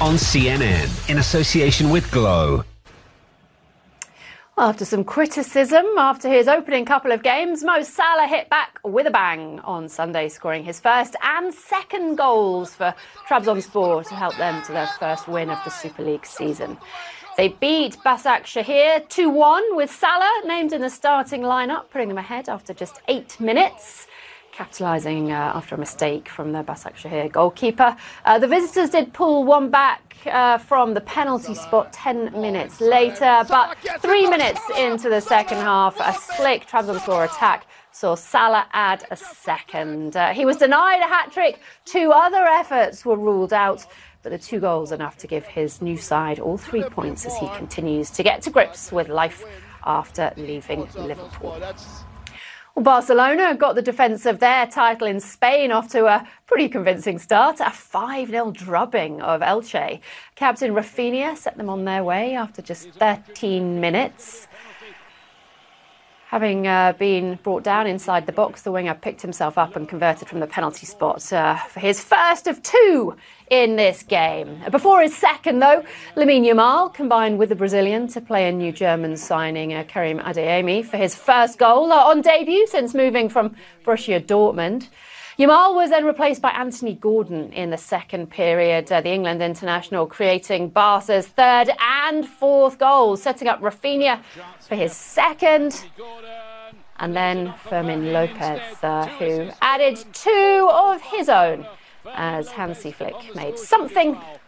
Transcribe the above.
on CNN in association with Glow. After some criticism after his opening couple of games, Mo Salah hit back with a bang on Sunday, scoring his first and second goals for Trabzonspor to help them to their first win of the Super League season. They beat Başakşehir 2-1 with Salah named in the starting lineup, putting them ahead after just 8 minutes, capitalising after a mistake from the Başakşehir goalkeeper. The visitors did pull one back from the penalty spot 10 minutes later, but 3 minutes into the second half, a slick Trabzonspor attack saw Salah add a second. He was denied a hat-trick. 2 other efforts were ruled out, but the 2 goals enough to give his new side all 3 points as he continues to get to grips with life after leaving Liverpool. Well, Barcelona got the defence of their title in Spain off to a pretty convincing start, a 5-0 drubbing of Elche. Captain Rafinha set them on their way after just 13 minutes. Having been brought down inside the box, the winger picked himself up and converted from the penalty spot for his first of 2 in this game. Before his second, though, Lamine Yamal combined with the Brazilian to play a new German signing, Karim Adeyemi, for his first goal on debut since moving from Borussia Dortmund. Yamal was then replaced by Anthony Gordon in the second period, the England international creating Barca's third and fourth goals, setting up Rafinha for his second. And then Fermin Lopez, who added 2 of his own, as Hansi Flick made something